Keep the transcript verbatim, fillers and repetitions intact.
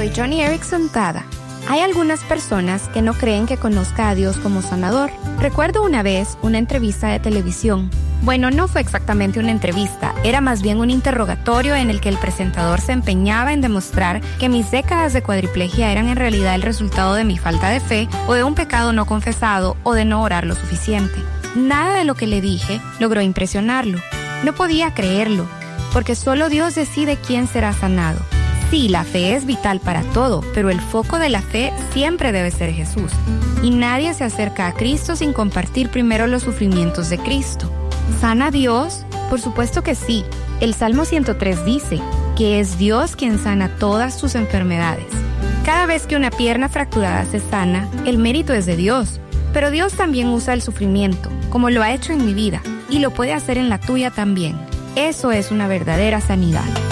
Soy Joni Eareckson Tada. Hay algunas personas que no creen que conozca a Dios como sanador. Recuerdo una vez una entrevista de televisión. Bueno, no fue exactamente una entrevista, era más bien un interrogatorio en el que el presentador se empeñaba en demostrar que mis décadas de cuadriplegia eran en realidad el resultado de mi falta de fe o de un pecado no confesado o de no orar lo suficiente. Nada de lo que le dije logró impresionarlo. No podía creerlo, porque solo Dios decide quién será sanado. Sí, la fe es vital para todo, pero el foco de la fe siempre debe ser Jesús. Y nadie se acerca a Cristo sin compartir primero los sufrimientos de Cristo. ¿Sana Dios? Por supuesto que sí. El Salmo ciento tres dice que es Dios quien sana todas tus enfermedades. Cada vez que una pierna fracturada se sana, el mérito es de Dios. Pero Dios también usa el sufrimiento, como lo ha hecho en mi vida, y lo puede hacer en la tuya también. Eso es una verdadera sanidad.